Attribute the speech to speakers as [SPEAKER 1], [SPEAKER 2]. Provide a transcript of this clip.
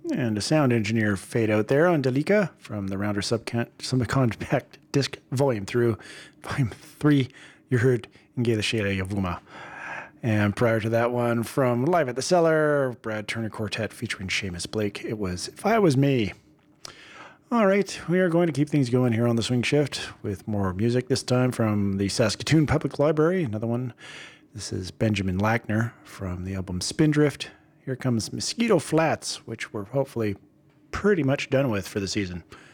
[SPEAKER 1] And a sound engineer fade out there on Delika from the Rounder Subcompact Disc Volume 3. You heard Nge Shela Yavuma. And prior to that one, from Live at the Cellar, Brad Turner Quartet featuring Seamus Blake, it was If I Was Me. All right, we are going to keep things going here on the Swing Shift with more music, this time from the Saskatoon Public Library. Another one. This is Benjamin Lackner from the album Spindrift. Here comes Mosquito Flats, which we're hopefully pretty much done with for the season.